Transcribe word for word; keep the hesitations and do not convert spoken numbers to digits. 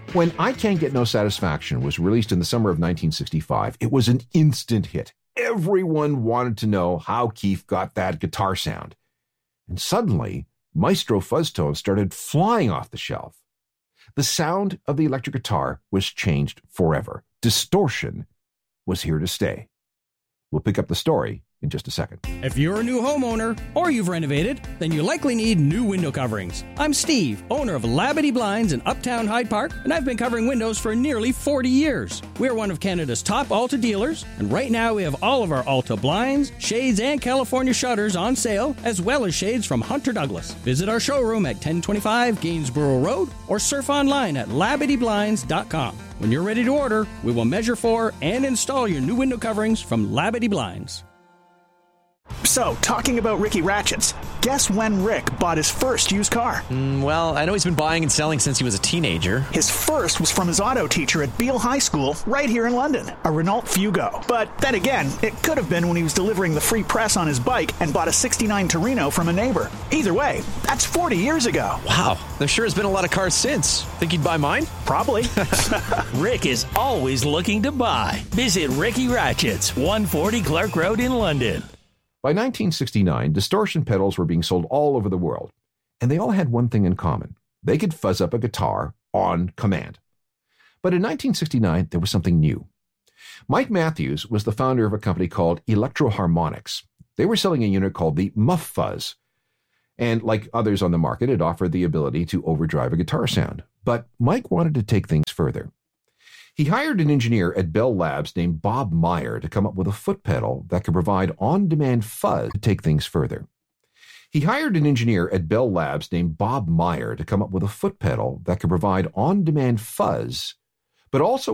When I Can't Get No Satisfaction was released in the summer of nineteen sixty-five, it was an instant hit. Everyone wanted to know how Keith got that guitar sound. And suddenly, Maestro Fuzztone started flying off the shelf. The sound of the electric guitar was changed forever. Distortion was here to stay. We'll pick up the story in just a second. If you're a new homeowner or you've renovated, then you likely need new window coverings. I'm Steve, owner of Labadee Blinds in Uptown Hyde Park, and I've been covering windows for nearly forty years. We're one of Canada's top Alta dealers, and right now we have all of our Alta blinds, shades, and California shutters on sale, as well as shades from Hunter Douglas. Visit our showroom at ten twenty-five Gainsborough Road or surf online at labadee blinds dot com. When you're ready to order, we will measure for and install your new window coverings from Labadee Blinds. So, talking about Ricky Ratchets, guess when Rick bought his first used car? Mm, well, I know he's been buying and selling since he was a teenager. His first was from his auto teacher at Beale High School, right here in London, a Renault Fugo. But then again, it could have been when he was delivering the free press on his bike and bought a sixty-nine Torino from a neighbor. Either way, that's forty years ago. Wow, there sure has been a lot of cars since. Think he'd buy mine? Probably. Rick is always looking to buy. Visit Ricky Ratchets, one forty Clark Road in London. By nineteen sixty-nine, distortion pedals were being sold all over the world, and they all had one thing in common. They could fuzz up a guitar on command. But in nineteen sixty-nine, there was something new. Mike Matthews was the founder of a company called Electro Harmonics. They were selling a unit called the Muff Fuzz. And like others on the market, it offered the ability to overdrive a guitar sound. But Mike wanted to take things further. He hired an engineer at Bell Labs named Bob Meyer to come up with a foot pedal that could provide on-demand fuzz to take things further. He hired an engineer at Bell Labs named Bob Meyer to come up with a foot pedal that could provide on-demand fuzz, but also